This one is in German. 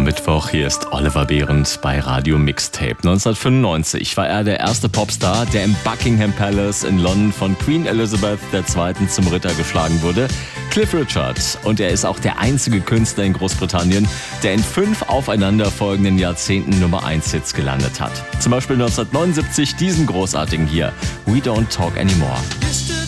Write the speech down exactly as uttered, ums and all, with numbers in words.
Mittwoch. Hier ist Oliver Behrendt bei Radio Mixtape. neunzehnhundertfünfundneunzig war er der erste Popstar, der im Buckingham Palace in London von Queen Elizabeth der Zweiten zum Ritter geschlagen wurde. Cliff Richard. Und er ist auch der einzige Künstler in Großbritannien, der in fünf aufeinanderfolgenden Jahrzehnten Nummer eins Hits gelandet hat. Zum Beispiel neunzehnhundertneunundsiebzig diesen großartigen hier, We Don't Talk Anymore.